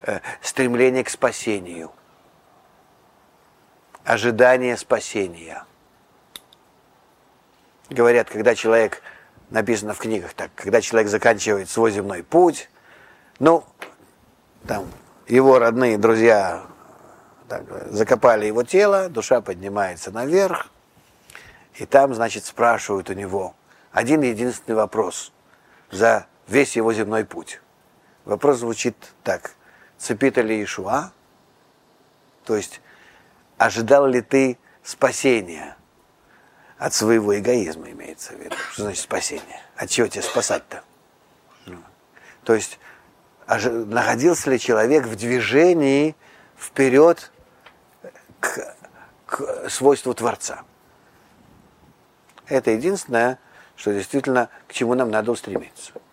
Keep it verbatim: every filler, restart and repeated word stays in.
э, стремление к спасению, ожидание спасения. Говорят, когда человек, написано в книгах так, когда человек заканчивает свой земной путь, ну, там, его родные друзья так, закопали его тело, душа поднимается наверх, и там, значит, спрашивают у него один единственный вопрос за весь его земной путь. Вопрос звучит так: цепита ли Иешуа? То есть, ожидал ли ты спасения от своего эгоизма, имеется в виду? Что значит спасение? От чего тебя спасать-то? То есть, находился ли человек в движении вперед к, к свойству Творца? Это единственное, что действительно к чему нам надо устремиться.